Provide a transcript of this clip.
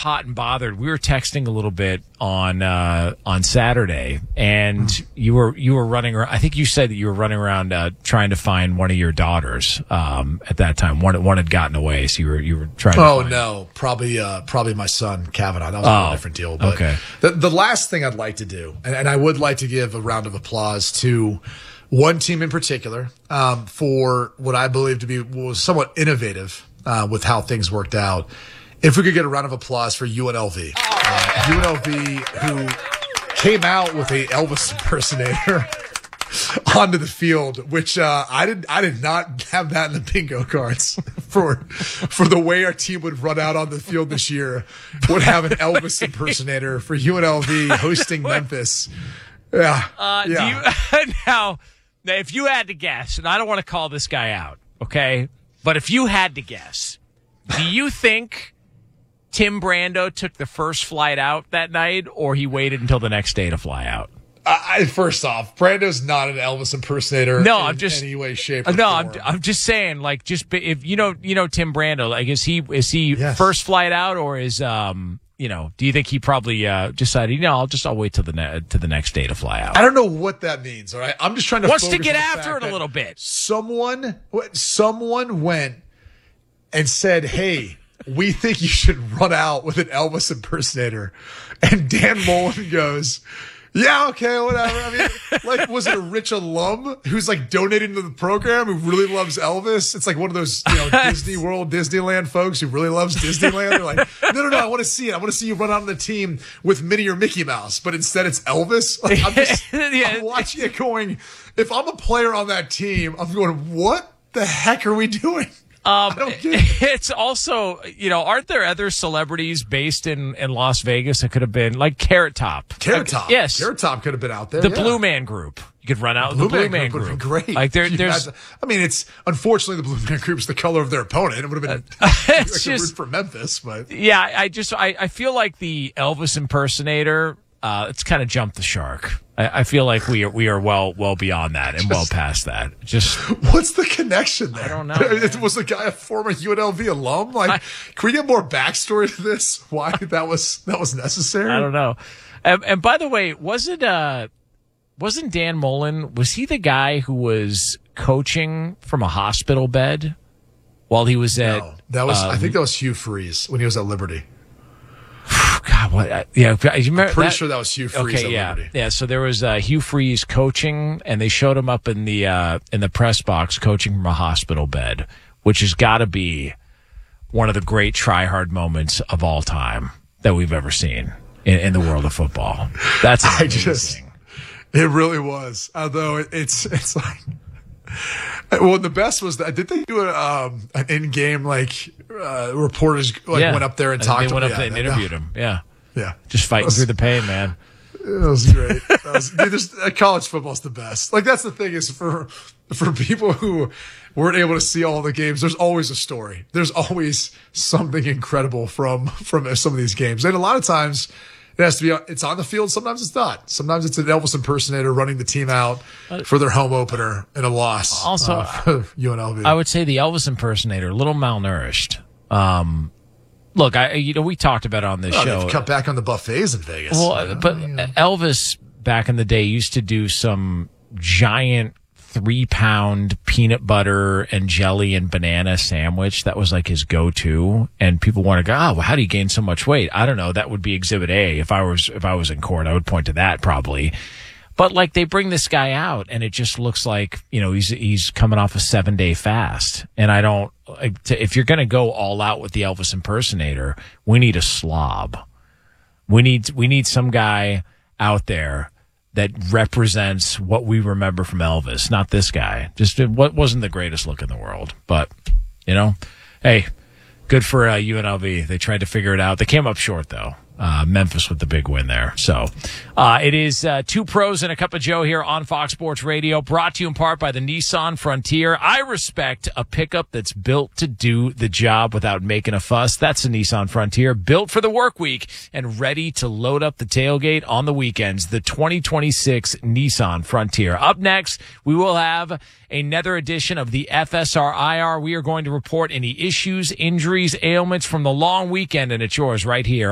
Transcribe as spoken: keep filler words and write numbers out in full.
hot and bothered. We were texting a little bit on uh, on Saturday, and mm. you were you were running around. I think you said that you were running around uh, trying to find one of your daughters um, at that time. One one had gotten away, so you were you were trying. to Oh find no, probably uh, probably my son Kavanaugh. That was oh, a different deal. But okay. The the last thing I'd like to do, and, and I would like to give a round of applause to one team in particular um, for what I believe to be was somewhat innovative uh, with how things worked out. If we could get a round of applause for U N L V. Uh, U N L V, who came out with a Elvis impersonator onto the field, which uh, I did I did not have that in the bingo cards for for the way our team would run out on the field this year. Would have an Elvis impersonator for U N L V hosting Memphis. Yeah. Uh, yeah. Do you, now, now, if you had to guess, and I don't want to call this guy out, okay, but if you had to guess, do you think Tim Brando took the first flight out that night, or he waited until the next day to fly out? I, first off, Brando's not an Elvis impersonator. No, in I'm just any way, shape, or no. form. I'm I'm just saying, like, just if you know, you know, Tim Brando, like, is he is he Yes. first flight out, or is um, you know, do you think he probably uh decided, you know, I'll just I'll wait till the ne- to the next day to fly out? I don't know what that means. All right, I'm just trying to Wants to focus get on the after fact it a that little bit. Someone, someone went and said, "Hey, we think you should run out with an Elvis impersonator," and Dan Mullen goes, "Yeah, okay, whatever." I mean, like, was it a rich alum who's like donating to the program who really loves Elvis? It's like one of those, you know, Disney World, Disneyland folks who really loves Disneyland. They're like, no, no, no, I want to see it. I want to see you run out on the team with Minnie or Mickey Mouse, but instead it's Elvis. Like, I'm just Yeah. I'm watching it going, if I'm a player on that team, I'm going, what the heck are we doing? Um, I don't get it. It's also, you know, aren't there other celebrities based in, in Las Vegas that could have been like Carrot Top? Carrot Top. Yes. Carrot Top could have been out there. The yeah. Blue Man Group. You could run out with the Blue Man would Group. have been great. Like there, You there's, had to- I mean, it's unfortunately the Blue Man Group's the color of their opponent. It would have been it's I could just- root for Memphis, but yeah, I just, I, I feel like the Elvis impersonator, uh, it's kind of jumped the shark. I, I feel like we are, we are well, well beyond that and well past that. Just, what's the connection there? I don't know, It man. was the guy a former U N L V alum? Like, I- can we get more backstory to this? Why that was that was necessary? I don't know. And, and by the way, was it, uh, wasn't Dan Mullen, was he the guy who was coaching from a hospital bed while he was at, No, that was. uh, I think that was Hugh Freeze when he was at Liberty. God, what? uh, Yeah, you remember? Pretty that? sure that was Hugh Freeze Okay, at yeah, Liberty. yeah. So there was uh, Hugh Freeze coaching, and they showed him up in the uh, in the press box coaching from a hospital bed, which has got to be one of the great try-hard moments of all time that we've ever seen in, in the world of football. That's I amazing. just, it really was. Although it, it's it's like, well, the best was that did they do a, um, an in-game like uh, reporters like yeah. went up there and I think talked They to went them? up there Yeah, and that- interviewed him. Yeah, Yeah, just fighting That was- through the pain, man. That was great. That was, dude, there's, uh, college football's the best. Like that's the thing is for for people who weren't able to see all the games. There's always a story. There's always something incredible from from some of these games, and a lot of times it has to be. It's on the field. Sometimes it's not. Sometimes it's an Elvis impersonator running the team out for their home opener in a loss. Also, uh, for U N L V. I would say the Elvis impersonator, a little malnourished. Um, look, I you know we talked about it on this Oh, show. they've cut back on the buffets in Vegas. Well, you know? but Elvis back in the day used to do some giant three pound peanut butter and jelly and banana sandwich. That was like his go-to. And people want to go, oh, well, how do you gain so much weight? I don't know. That would be exhibit A. If I was, if I was in court, I would point to that probably. But like they bring this guy out and it just looks like, you know, he's, he's coming off a seven day fast. And I don't, like, to, if you're going to go all out with the Elvis impersonator, we need a slob. We need, we need some guy out there that represents what we remember from Elvis, not this guy. Just what wasn't the greatest look in the world, but you know, hey, good for uh, U N L V. They tried to figure it out. They came up short though. Uh, Memphis with the big win there. So uh, it is uh, two pros and a cup of Joe here on Fox Sports Radio, brought to you in part by the Nissan Frontier. I respect a pickup that's built to do the job without making a fuss. That's the Nissan Frontier, built for the work week and ready to load up the tailgate on the weekends. The twenty twenty-six Nissan Frontier. Up next, we will have another edition of the F S R I R. We are going to report any issues, injuries, ailments from the long weekend, and it's yours right here